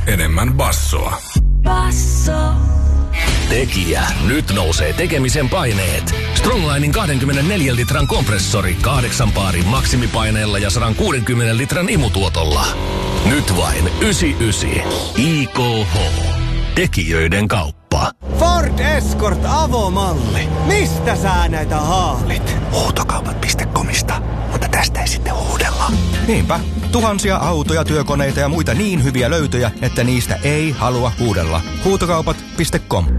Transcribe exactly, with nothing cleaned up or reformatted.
enemmän bassoa. Basso. Tekijä. Nyt nousee tekemisen paineet. Stronglinin kaksikymmentäneljä litran kompressori, kahdeksan paarin maksimipaineella ja sata kuusikymmentä litran imutuotolla. Nyt vain yhdeksänkymmentäyhdeksän. I K H. Tekijöiden kauppa. Ford Escort avomalli. Mistä sä näitä haalit? Huutokaupat piste comista, mutta tästä ei sitten huudella. Niinpä. Tuhansia autoja, työkoneita ja muita niin hyviä löytöjä, että niistä ei halua huudella. Huutokaupat piste com.